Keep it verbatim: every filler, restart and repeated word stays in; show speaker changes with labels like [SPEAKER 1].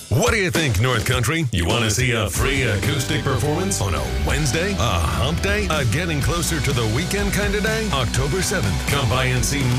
[SPEAKER 1] What do you think, North Country? You want to see a free acoustic performance on a Wednesday? A hump day? A getting closer to the weekend kind of day? October seventh. Come by and see